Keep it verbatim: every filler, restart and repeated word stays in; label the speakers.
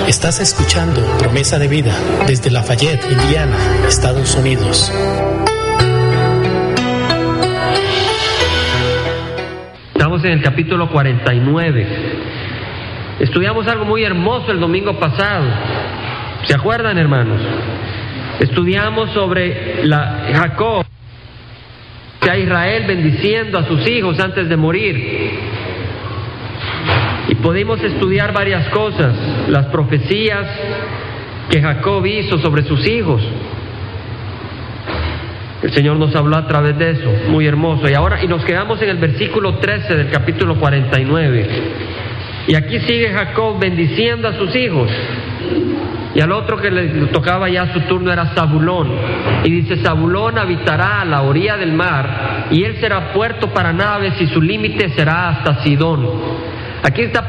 Speaker 1: Estás escuchando Promesa de Vida desde Lafayette, Indiana, Estados Unidos.
Speaker 2: Estamos en el capítulo cuarenta y nueve. Estudiamos algo muy hermoso el domingo pasado. ¿Se acuerdan, hermanos? Estudiamos sobre la Jacob, a Israel bendiciendo a sus hijos antes de morir. Y pudimos estudiar varias cosas, las profecías que Jacob hizo sobre sus hijos. El Señor nos habló a través de eso, muy hermoso. Y ahora, y nos quedamos en el versículo trece del capítulo cuarenta y nueve. Y aquí sigue Jacob bendiciendo a sus hijos. Y al otro que le tocaba ya su turno era Zabulón. Y dice: Zabulón habitará a la orilla del mar, y él será puerto para naves, y su límite será hasta Sidón. Aquí está